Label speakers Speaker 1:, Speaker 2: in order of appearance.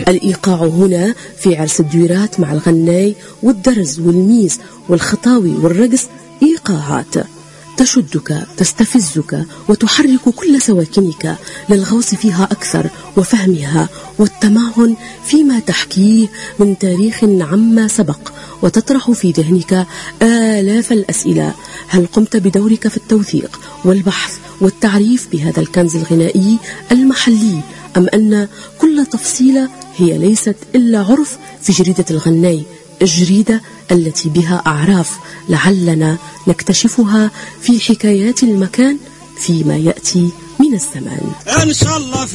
Speaker 1: الإيقاع هنا في عرس الدويرات مع الغناي والدرز والميس والخطاوي والرقص إيقاعات تشدك تستفزك وتحرك كل سواكنك للغوص فيها أكثر وفهمها والتمعن فيما تحكيه من تاريخ عما سبق، وتطرح في ذهنك آلاف الأسئلة. هل قمت بدورك في التوثيق والبحث والتعريف بهذا الكنز الغنائي المحلي، أم أن كل تفصيلة هي ليست إلا عرف في جريدة الغناي، الجريدة التي بها أعراف لعلنا نكتشفها في حكايات المكان فيما يأتي من الزمان إن شاء الله.